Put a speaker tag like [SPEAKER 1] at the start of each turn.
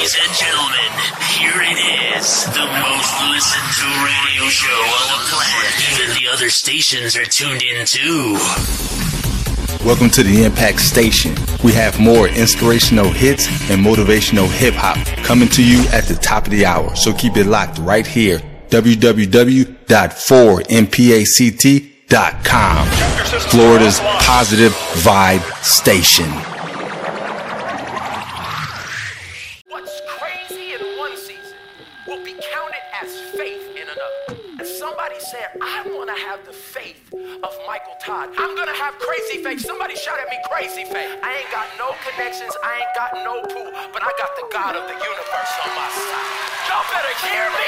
[SPEAKER 1] Ladies and gentlemen, here it is, the most listened to radio show on the planet. Even the other stations are tuned in too.
[SPEAKER 2] Welcome to the Impact Station. We have more inspirational hits and motivational hip-hop coming to you at the top of the hour. So keep it locked right here. www.4mpact.com. Florida's positive vibe station.
[SPEAKER 3] What's crazy in one season will be counted as faith in another. And somebody said, I want to have the faith of Michael Todd. I'm going to have crazy faith. Somebody shout at me, crazy faith. I ain't got no connections. I ain't got no pool. But I got the God of the universe on my side. Y'all better hear me.